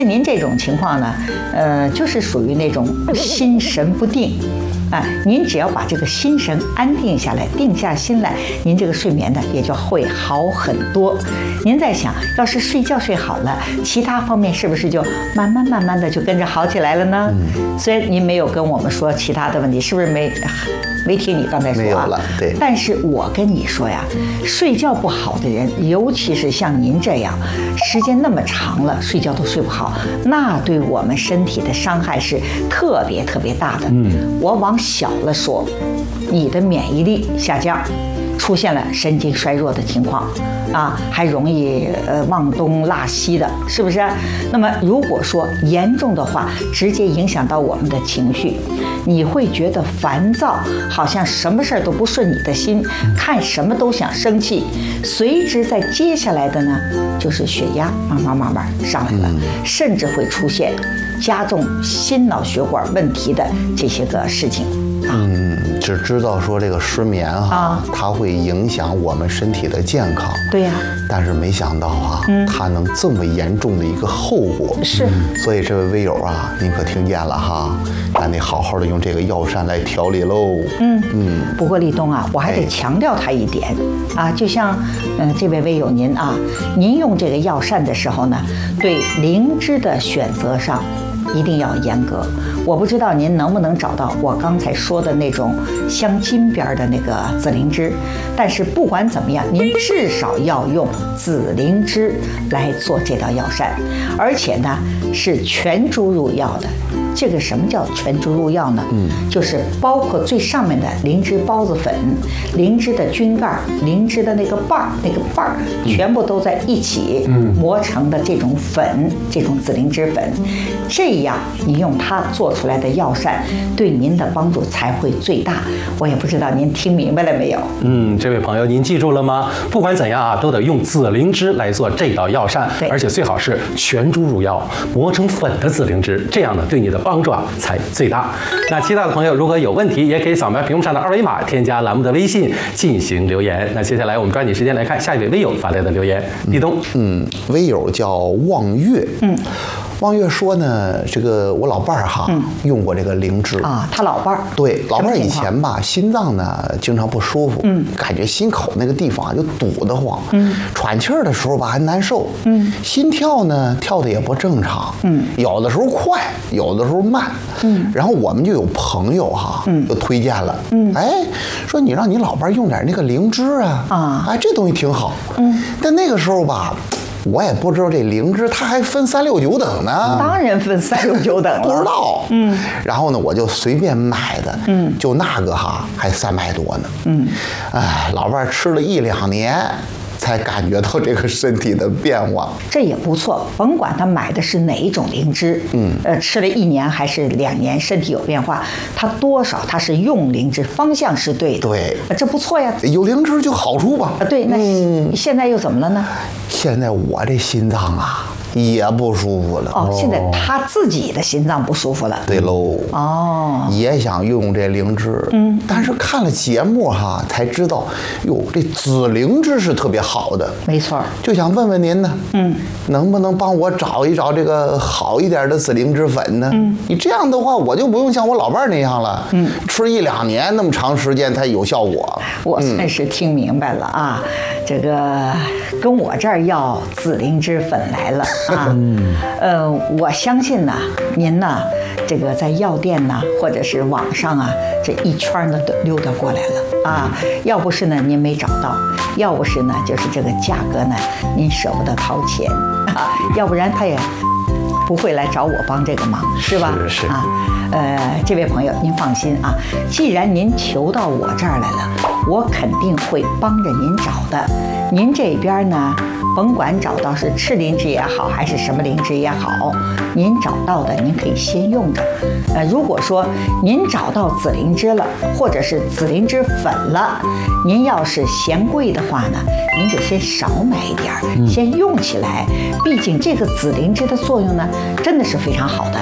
您这种情况呢，就是属于那种心神不定。您只要把这个心神安定下来，定下心来，您这个睡眠呢也就会好很多。您在想，要是睡觉睡好了，其他方面是不是就慢慢的就跟着好起来了呢？虽然您没有跟我们说其他的问题，是不是没听你刚才说啊？ 没有了，对。 但是我跟你说呀，睡觉不好的人，尤其是像您这样，时间那么长了，睡觉都睡不好，那对我们身体的伤害是特别大的。我往小了说，你的免疫力下降，出现了神经衰弱的情况还容易忘东落西的，是不是？那么如果说严重的话，直接影响到我们的情绪，你会觉得烦躁，好像什么事儿都不顺你的心，看什么都想生气，随之在接下来的呢，就是血压慢慢上来了，甚至会出现加重心脑血管问题的这些个事情。 只知道说这个失眠它会影响我们身体的健康。 对呀。 但是没想到它能这么严重的一个后果。 是。 所以这位微友您可听见了哈，咱得好好的用这个药膳来调理喽。 不过立冬我还得强调他一点就像这位微友您用这个药膳的时候呢，对灵芝的选择上一定要严格。我不知道您能不能找到我刚才说的那种镶金边的那个紫灵芝，但是不管怎么样，您至少要用紫灵芝来做这道药膳，而且呢是全株入药的。这个什么叫全株入药呢？就是包括最上面的灵芝孢子粉、灵芝的菌盖、灵芝的那个瓣儿，全部都在一起磨成的这种粉，这种紫灵芝粉。这样你用它做出来的药膳，对您的帮助才会最大。我也不知道您听明白了没有？ 这位朋友您记住了吗？不管怎样都得用紫灵芝来做这道药膳，而且最好是全株入药，磨成粉的紫灵芝，这样呢对你的帮助才最大。那其他的朋友如果有问题，也可以扫描屏幕上的二维码，添加栏目的微信进行留言。那接下来我们抓紧时间来看下一位微友发来的留言。立冬， 微友叫望月，望月说呢，这个我老伴儿用过这个灵芝他老伴儿对老伴儿以前心脏呢经常不舒服，感觉心口那个地方就堵得慌，喘气儿的时候还难受，心跳呢跳的也不正常，有的时候快，有的时候慢，然后我们就有朋友就推荐了，说你让你老伴儿用点那个灵芝这东西挺好，但那个时候我也不知道这灵芝它还分3、6、9等呢。 当然分3、6、9等了。 不知道。然后呢，我就随便买的。就那个还300多呢。老伴儿吃了1、2年，才感觉到这个身体的变化。 这也不错，甭管他买的是哪一种灵芝，吃了1年还是2年，身体有变化，他多少他是用灵芝，方向是对的。 对， 这不错呀。 有灵芝就好处吧。 对，那现在又怎么了呢？ 现在我这心脏也不舒服了。 现在他自己的心脏不舒服了。 对喽。也想用这灵芝，但是看了节目才知道，哟，这紫灵芝是特别好的。 没错。就想问问您呢，能不能帮我找一找这个好一点的紫灵芝粉呢？你这样的话，我就不用像我老伴儿那样了，吃1、2年那么长时间才有效果。 我算是听明白了这个跟我这儿要紫灵芝粉来了。我相信呢，您呢，这个在药店呢，或者是网上这一圈呢都溜达过来了要不是呢您没找到，要不是呢就是这个价格呢您舍不得掏钱要不然他也不会来找我帮这个忙，是吧？ 是这位朋友您放心既然您求到我这儿来了，我肯定会帮着您找的。您这边呢，甭管找到是赤灵芝也好，还是什么灵芝也好，您找到的您可以先用着。如果说您找到紫灵芝了，或者是紫灵芝粉了，您要是嫌贵的话呢，您就先少买一点，先用起来。毕竟这个紫灵芝的作用呢，真的是非常好的。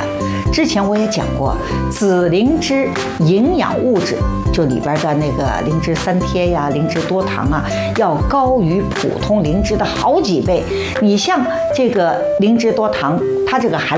之前我也讲过，紫灵芝营养物质就里边的那个灵芝三萜呀、灵芝多糖啊，要高于普通灵芝的好几倍。你像这个灵芝多糖，它这个含